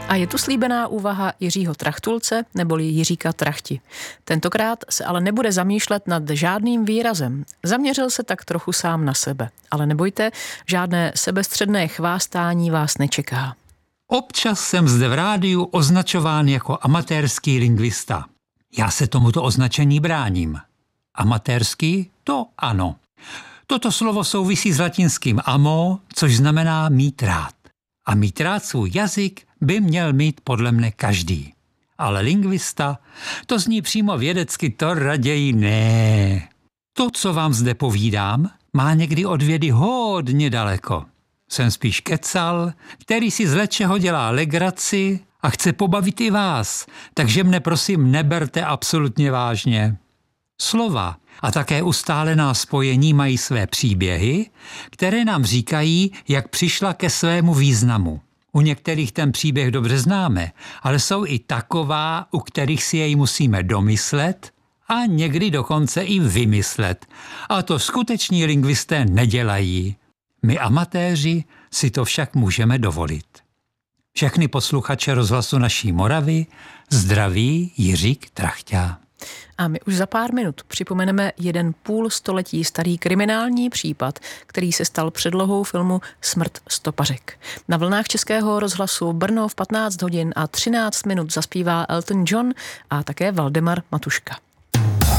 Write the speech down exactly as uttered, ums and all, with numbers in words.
A je tu slíbená úvaha Jiřího Trachtulce neboli Jiříka Trachti. Tentokrát se ale nebude zamýšlet nad žádným výrazem. Zaměřil se tak trochu sám na sebe. Ale nebojte, žádné sebestředné chvástání vás nečeká. Občas jsem zde v rádiu označován jako amatérský lingvista. Já se tomuto označení bráním. Amatérský? To ano. Toto slovo souvisí s latinským amo, což znamená mít rád. A mít rád svůj jazyk by měl mít podle mne každý. Ale lingvista, to zní přímo vědecky, to raději ne. To, co vám zde povídám, má někdy od vědy hodně daleko. Jsem spíš kecal, který si z lečeho dělá legraci a chce pobavit i vás, takže mne prosím neberte absolutně vážně. Slova a také ustálená spojení mají své příběhy, které nám říkají, jak přišla ke svému významu. U některých ten příběh dobře známe, ale jsou i taková, u kterých si jej musíme domyslet a někdy dokonce i vymyslet. A to skuteční lingvisté nedělají. My amatéři si to však můžeme dovolit. Všechny posluchače Rozhlasu naší Moravy zdraví Jiřík Trachťa. A my už za pár minut připomeneme jeden půl století starý kriminální případ, který se stal předlohou filmu Smrt stopařek. Na vlnách Českého rozhlasu Brno v patnáct hodin a třináct minut zaspívá Elton John a také Valdemar Matuška.